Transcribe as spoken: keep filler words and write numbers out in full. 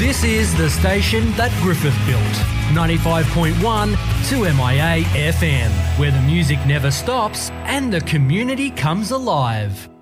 This is the station that Griffith built. ninety-five point one two M I A F M, where the music never stops and the community comes alive.